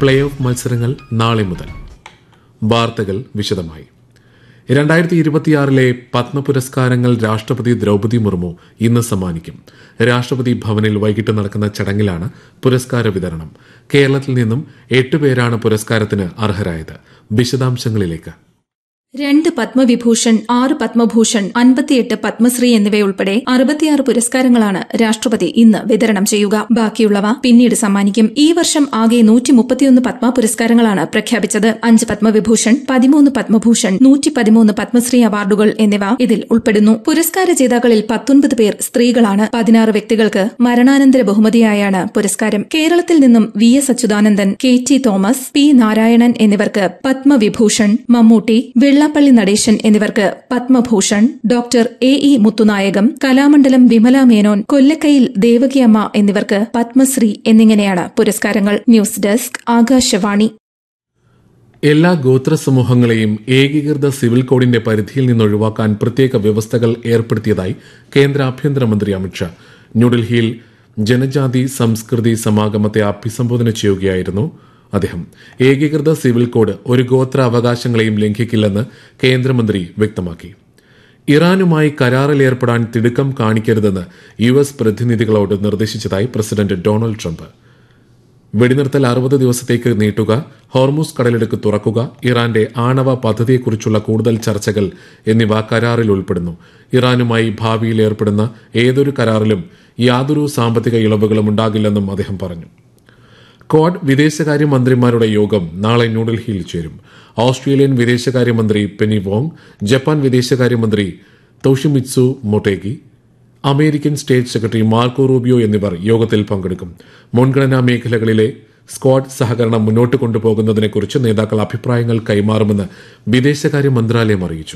Play off മത്സരങ്ങൾ നാളെ മുതൽ. വാർത്തകൾ വിശദമായി. 2026 പത്മ പുരസ്കാരങ്ങൾ രാഷ്ട്രപതി ദ്രൌപദി മുർമു ഇന്ന് സമ്മാനിക്കും. രാഷ്ട്രപതി ഭവനിൽ വൈകിട്ട് നടക്കുന്ന ചടങ്ങിലാണ് പുരസ്കാര വിതരണം. കേരളത്തിൽ നിന്നും 8 പേരാണ് പുരസ്കാരത്തിന് അർഹരായത്. വിശദാംശങ്ങളിലേക്ക്. 2 പത്മവിഭൂഷൺ, 6 പത്മഭൂഷൺ, 58 പത്മശ്രീ എന്നിവയുൾപ്പെടെ 66 പുരസ്കാരങ്ങളാണ് രാഷ്ട്രപതി ഇന്ന് വിതരണം ചെയ്യുക. ബാക്കിയുള്ളവ പിന്നീട് സമ്മാനിക്കും. ഈ വർഷം ആകെ 131 പത്മ പുരസ്കാരങ്ങളാണ് പ്രഖ്യാപിച്ചത്. 5 പത്മവിഭൂഷൺ, 13 പത്മഭൂഷൺ, 113 പത്മശ്രീ അവാർഡുകൾ എന്നിവ ഇതിൽ ഉൾപ്പെടുന്നു. പുരസ്കാര ജേതാക്കളിൽ 19 പേർ സ്ത്രീകളാണ്. 16 വ്യക്തികൾക്ക് മരണാനന്തര ബഹുമതിയായാണ് പുരസ്കാരം. കേരളത്തിൽ നിന്നും VS Achuthanandan, KT Thomas, P Narayanan എന്നിവർക്ക് പത്മവിഭൂഷൺ, മമ്മൂട്ടി, വെള്ളാപ്പള്ളി നടേശൻ എന്നിവർക്ക് പത്മഭൂഷൺ, ഡോക്ടർ AE മുത്തുനായകം, കലാമണ്ഡലം വിമല മേനോൻ, കൊല്ലക്കയിൽ ദേവകിയമ്മ എന്നിവർക്ക് പത്മശ്രീ എന്നിങ്ങനെയാണ് പുരസ്കാരങ്ങൾ. News desk, Akashvani. എല്ലാ ഗോത്ര സമൂഹങ്ങളെയും ഏകീകൃത സിവിൽ കോഡിന്റെ പരിധിയിൽ നിന്ന് ഒഴിവാക്കാൻ പ്രത്യേക വ്യവസ്ഥകൾ ഏർപ്പെടുത്തിയതായി കേന്ദ്ര ആഭ്യന്തരമന്ത്രി അമിത്ഷാ. ന്യൂഡൽഹിയിൽ ജനജാതി സംസ്കൃതി സമാഗമത്തെ അഭിസംബോധന ചെയ്യുകയായിരുന്നു അദ്ദേഹം. ഏകീകൃത സിവിൽ കോഡ് ഒരു ഗോത്ര അവകാശങ്ങളെയും ലംഘിക്കില്ലെന്ന് കേന്ദ്രമന്ത്രി വ്യക്തമാക്കി. ഇറാനുമായി കരാറിലേർപ്പെടാൻ തിടുക്കം കാണിക്കരുതെന്ന് US പ്രതിനിധികളോട് നിർദ്ദേശിച്ചതായി പ്രസിഡന്റ് ഡൊണാൾഡ് ട്രംപ്. വെടിനിർത്തൽ 60 ദിവസത്തേക്ക് നീട്ടുക, ഹോർമുസ് കടലിടുക്ക് തുറക്കുക, ഇറാന്റെ ആണവ പദ്ധതിയെക്കുറിച്ചുള്ള കൂടുതൽ ചർച്ചകൾ എന്നിവ കരാറിൽ ഉൾപ്പെടുന്നു. ഇറാനുമായി ഭാവിയിൽ ഏർപ്പെടുന്ന ഏതൊരു കരാറിലും യാതൊരു സാമ്പത്തിക ഇളവുകളും ഉണ്ടാകില്ലെന്നും അദ്ദേഹം പറഞ്ഞു. ക്വാഡ് വിദേശകാര്യമന്ത്രിമാരുടെ യോഗം നാളെ ന്യൂഡൽഹിയിൽ ചേരും. ഓസ്ട്രേലിയൻ വിദേശകാര്യമന്ത്രി പെനി വോങ്, ജപ്പാൻ വിദേശകാര്യമന്ത്രി തോഷിമിത്സു Motegi, American state secretary Marco Rubio എന്നിവർ യോഗത്തിൽ പങ്കെടുക്കും. മുൻഗണനാ മേഖലകളിലെ സ്ക്വാഡ് സഹകരണം മുന്നോട്ട് കൊണ്ടുപോകുന്നതിനെക്കുറിച്ച് നേതാക്കൾ അഭിപ്രായങ്ങൾ കൈമാറുമെന്ന് വിദേശകാര്യ മന്ത്രാലയം അറിയിച്ചു.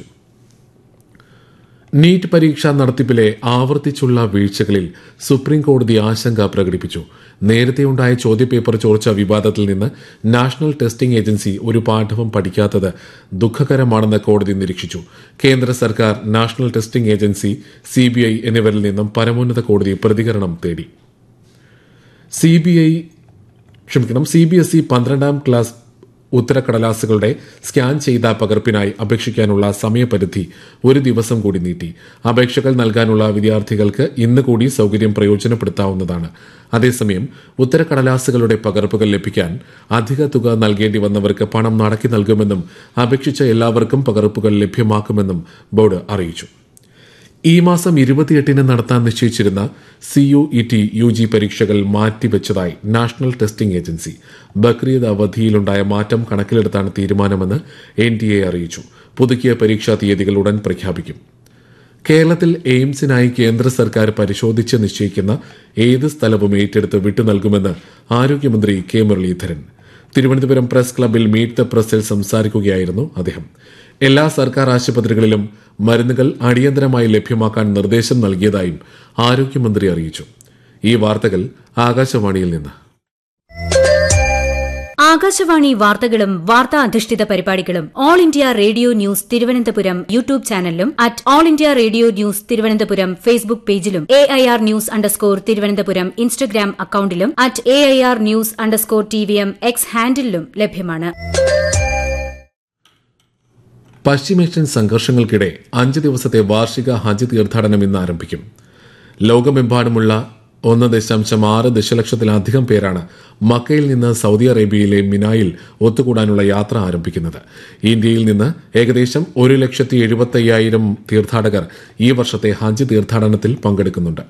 നീറ്റ് പരീക്ഷാ നടത്തിപ്പിലെ ആവർത്തിച്ചുള്ള വീഴ്ചകളിൽ സുപ്രീംകോടതി ആശങ്ക പ്രകടിപ്പിച്ചു. നേരത്തെയുണ്ടായ ചോദ്യപേപ്പർ ചോർച്ച വിവാദത്തിൽ നിന്ന് നാഷണൽ ടെസ്റ്റിംഗ് ഏജൻസി ഒരു പാഠവും പഠിക്കാത്തത് ദുഃഖകരമാണെന്ന് കോടതി നിരീക്ഷിച്ചു. കേന്ദ്ര സർക്കാർ, നാഷണൽ ടെസ്റ്റിംഗ് ഏജൻസി, CBI എന്നിവരിൽ നിന്നും പരമോന്നത കോടതി പ്രതികരണം തേടി. CBSE 12ാം ക്ലാസ് ഉത്തരക്കടലാസുകളുടെ സ്കാൻ ചെയ്ത പകർപ്പിനായി അപേക്ഷിക്കാനുള്ള സമയപരിധി 1 ദിവസം കൂടി നീട്ടി. അപേക്ഷകൾ നൽകാനുള്ള വിദ്യാർത്ഥികൾക്ക് ഇന്ന് കൂടി സൌകര്യം പ്രയോജനപ്പെടുത്താവുന്നതാണ്. അതേസമയം ഉത്തരക്കടലാസുകളുടെ പകർപ്പുകൾ ലഭിക്കാൻ അധിക തുക നൽകേണ്ടി വന്നവർക്ക് പണം മടക്കി നൽകുമെന്നും അപേക്ഷിച്ച എല്ലാവർക്കും പകർപ്പുകൾ ലഭ്യമാക്കുമെന്നും ബോർഡ് അറിയിച്ചു. ഈ മാസം 28-ന് നടത്താൻ നിശ്ചയിച്ചിരുന്ന CUET UG പരീക്ഷകൾ മാറ്റിവെച്ചതായി നാഷണൽ ടെസ്റ്റിംഗ് ഏജൻസി. ബക്രീദ് അവധിയിലുണ്ടായ മാറ്റം കണക്കിലെടുത്താണ് തീരുമാനമെന്ന് NTA അറിയിച്ചു. പുതുക്കിയ പരീക്ഷാ തീയതികൾ ഉടൻ പ്രഖ്യാപിക്കും. കേരളത്തിൽ എയിംസിനായി കേന്ദ്ര സർക്കാർ പരിശോധിച്ച് നിശ്ചയിക്കുന്ന ഏത് സ്ഥലവും ഏറ്റെടുത്ത് വിട്ടുനൽകുമെന്ന് ആരോഗ്യമന്ത്രി K മുരളീധരൻ. തിരുവനന്തപുരം പ്രസ് ക്ലബ്ബിൽ മീറ്റ് ദ പ്രസിൽ സംസാരിക്കുകയായിരുന്നു അദ്ദേഹം. എല്ലാ സർക്കാർ ആശുപത്രികളിലും മരുന്നുകൾ അടിയന്തരമായി ലഭ്യമാക്കാൻ നിർദ്ദേശം നൽകിയതായും ആരോഗ്യമന്ത്രി അറിയിച്ചു. ഈ വാർത്തകൾ ആകാശവാണിയിൽ നിന്ന്. ആകാശവാണി വാർത്തകളും വാർത്താ അധിഷ്ഠിത പരിപാടികളും all India radio news Thiruvananthapuram YouTube ചാനലിലും @all India radio news Thiruvananthapuram Facebook പേജിലും AIR ന്യൂസ് _ ഇൻസ്റ്റഗ്രാം അക്കൌണ്ടിലും @AIR ന്യൂസ് _ TVM X ഹാൻഡിലും ലഭ്യമാണ്. പശ്ചിമേഷ്യൻ സംഘർഷങ്ങൾക്കിടെ 5 ദിവസത്തെ വാർഷിക ഹജ്ജ് തീർത്ഥാടനം ഇന്ന് ആരംഭിക്കും. ലോകമെമ്പാടുമുള്ള 1.6 ദശലക്ഷത്തിലധികം പേരാണ് മക്കയിൽ നിന്ന് സൌദി അറേബ്യയിലെ മിനായിൽ ഒത്തുകൂടാനുള്ള യാത്ര ആരംഭിക്കുന്നത്. ഇന്ത്യയിൽ നിന്ന് ഏകദേശം 1,75,000 തീർത്ഥാടകർ ഈ വർഷത്തെ ഹജ്ജ് തീർത്ഥാടനത്തിൽ പങ്കെടുക്കുന്നുണ്ട്.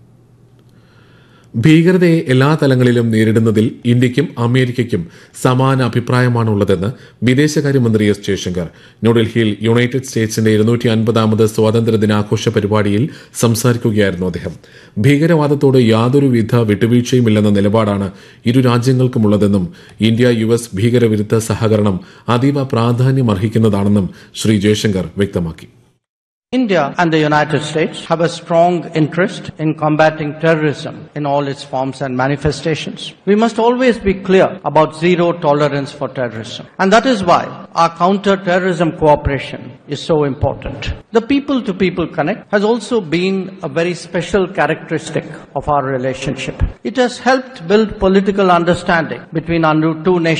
ഭീകരതയെ എല്ലാ തലങ്ങളിലും നേരിടുന്നതിൽ ഇന്ത്യയ്ക്കും അമേരിക്കയ്ക്കും സമാന അഭിപ്രായമാണുള്ളതെന്ന് വിദേശകാര്യമന്ത്രി S ജയശങ്കർ. ന്യൂഡൽഹിയിൽ യുണൈറ്റഡ് സ്റ്റേറ്റ്സിന്റെ 250ാമത് സ്വാതന്ത്ര്യദിനാഘോഷ പരിപാടിയിൽ സംസാരിക്കുകയായിരുന്നു അദ്ദേഹം. ഭീകരവാദത്തോട് യാതൊരുവിധ വിട്ടുവീഴ്ചയുമില്ലെന്ന നിലപാടാണ് ഇരു രാജ്യങ്ങൾക്കുമുള്ളതെന്നും ഇന്ത്യ US ഭീകരവിരുദ്ധ സഹകരണം അതീവ പ്രാധാന്യമർഹിക്കുന്നതാണെന്നും ശ്രീ ജയശങ്കർ വ്യക്തമാക്കി. India and the United States have a strong interest in combating terrorism in all its forms and manifestations. We must always be clear about zero tolerance for terrorism. And that is why our counter-terrorism cooperation is so important. The people-to-people connect has also been a very special characteristic of our relationship. It has helped build political understanding between our two nations.